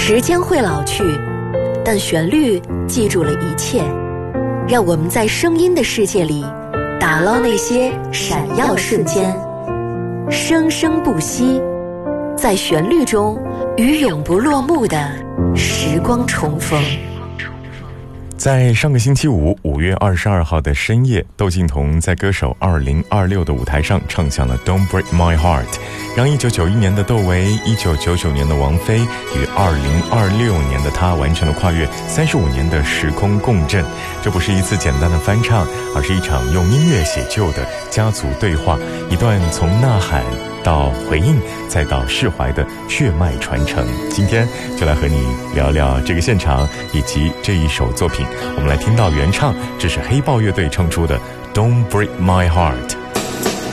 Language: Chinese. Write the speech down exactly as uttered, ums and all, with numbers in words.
时间会老去，但旋律记住了一切。让我们在声音的世界里打捞那些闪耀瞬间，生生不息，在旋律中与永不落幕的时光重逢。 在上个星期五五月二十二号的深夜，窦靖童在歌手二零二六的舞台上唱响了 Don't Break My Heart， 让一九九一年的窦唯、一九九九年的王菲与二零二六年的他完成了跨越三十五年的时空共振。这不是一次简单的翻唱，而是一场用音乐写就的家族对话，一段从呐喊到回应再到释怀的血脉传承。今天就来和你聊聊这个现场以及这一首作品。我们来听到原唱，这是黑豹乐队唱出的 Don't Break My Heart。